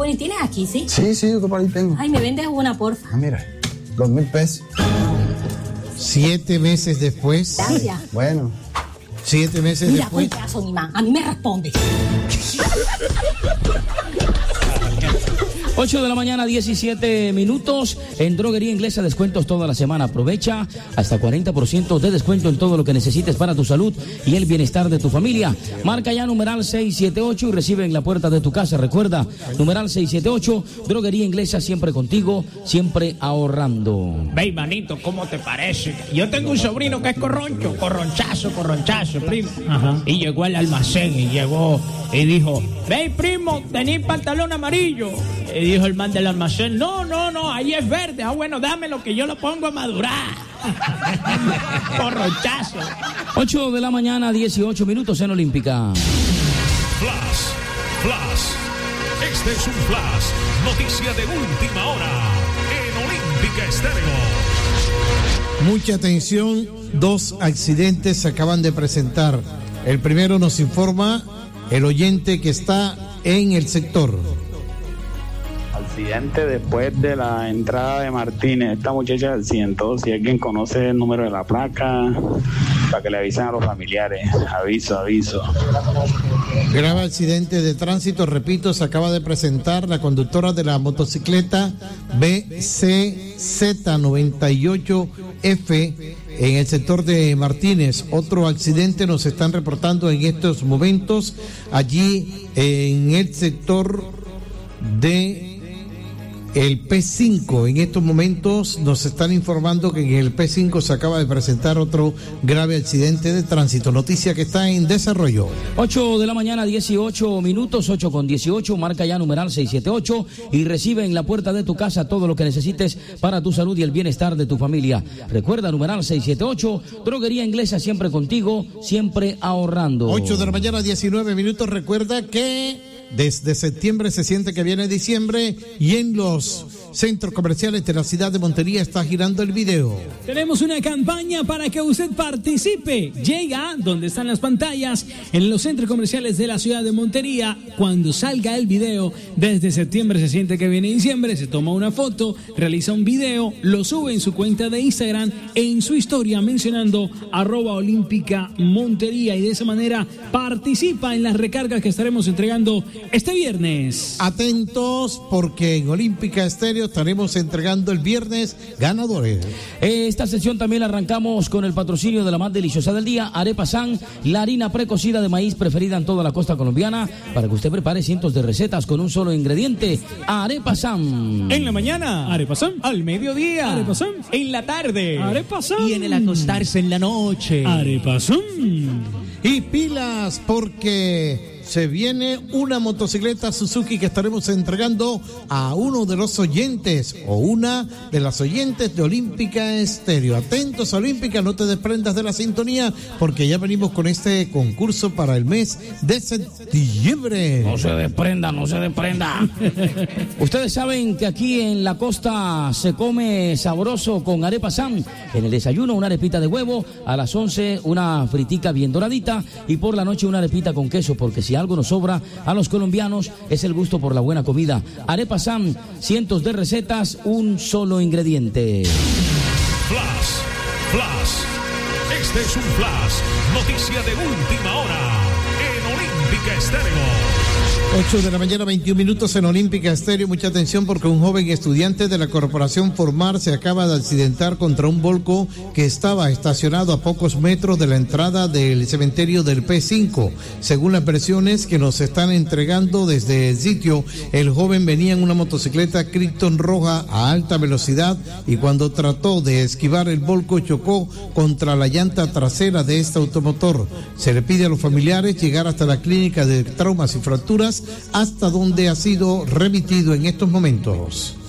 jugones tienes aquí, ¿sí? Sí, yo por ahí tengo. Ay, me vendes una, porfa. Ah, mira, 2,000 pesos. 7 meses después. Gracias. Bueno. 7 meses Mira, después. con caso, mi man. A mí me responde. 8 de la mañana, 17 minutos. En Droguería Inglesa, descuentos toda la semana. Aprovecha hasta 40% de descuento en todo lo que necesites para tu salud y el bienestar de tu familia. Marca ya numeral 678 y recibe en la puerta de tu casa. Recuerda, numeral 678, Droguería Inglesa, siempre contigo, siempre ahorrando. Ve, manito, ¿cómo te parece? Yo tengo un sobrino que es corronchazo, primo. Ajá. Y llegó al almacén y dijo, ve, primo, ¿tenés pantalón amarillo? Y dijo el man del almacén, no, ahí es verde. Ah, bueno, dámelo que yo lo pongo a madurar. Corronchazo. 8 de la mañana, 18 minutos en Olímpica. Flash. Este es un flash. Noticia de última hora en Olímpica Estéreo. Mucha atención, 2 accidentes se acaban de presentar. El primero nos informa el oyente que está en el sector. Accidente después de la entrada de Martínez. Esta muchacha se accidentó. Si alguien conoce el número de la placa, para que le avisen a los familiares. Aviso. Grave accidente de tránsito, repito, se acaba de presentar. La conductora de la motocicleta BCZ98F en el sector de Martínez. Otro accidente nos están reportando en estos momentos allí en el sector de el P5. En estos momentos nos están informando que en el P5 se acaba de presentar otro grave accidente de tránsito. Noticia que está en desarrollo. 8 de la mañana, 18 minutos, 8:18. Marca ya numeral 678 y recibe en la puerta de tu casa todo lo que necesites para tu salud y el bienestar de tu familia. Recuerda, numeral 678, Droguería Inglesa, siempre contigo, siempre ahorrando. 8 de la mañana, 19 minutos. Recuerda que desde septiembre se siente que viene diciembre y en los centros comerciales de la ciudad de Montería está girando el video. Tenemos una campaña para que usted participe. Llega donde están las pantallas en los centros comerciales de la ciudad de Montería. Cuando salga el video, desde septiembre se siente que viene diciembre, se toma una foto, realiza un video, lo sube en su cuenta de Instagram, en su historia mencionando @Olímpica Montería, y de esa manera participa en las recargas que estaremos entregando este viernes. Atentos, porque en Olímpica Estéreo estaremos entregando el viernes ganadores. Esta sesión también la arrancamos con el patrocinio de la más deliciosa del día, Arepa San, la harina precocida de maíz preferida en toda la costa colombiana, para que usted prepare cientos de recetas con un solo ingrediente. Arepa San. En la mañana, Arepa San. Al mediodía, Arepa San. En la tarde, Arepa San. Y en el acostarse en la noche, Arepa San. Y pilas, porque se viene una motocicleta Suzuki que estaremos entregando a uno de los oyentes o una de las oyentes de Olímpica Estéreo. Atentos a Olímpica, no te desprendas de la sintonía, porque ya venimos con este concurso para el mes de septiembre. No se desprenda. Ustedes saben que aquí en la costa se come sabroso con Arepa San. En el desayuno una arepita de huevo, a las 11 una fritica bien doradita y por la noche una arepita con queso, porque si algo nos sobra a los colombianos es el gusto por la buena comida. Arepa Sam, cientos de recetas, un solo ingrediente. Flash. Este es un flash. Noticia de última hora en Olímpica Estéreo. 8 de la mañana, 21 minutos en Olímpica Estéreo. Mucha atención, porque un joven estudiante de la Corporación Formar se acaba de accidentar contra un volco que estaba estacionado a pocos metros de la entrada del cementerio del P5. Según las versiones que nos están entregando desde el sitio, el joven venía en una motocicleta Krypton roja a alta velocidad y cuando trató de esquivar el volco chocó contra la llanta trasera de este automotor. Se le pide a los familiares llegar hasta la clínica de traumas y fracturas, hasta donde ha sido remitido en estos momentos.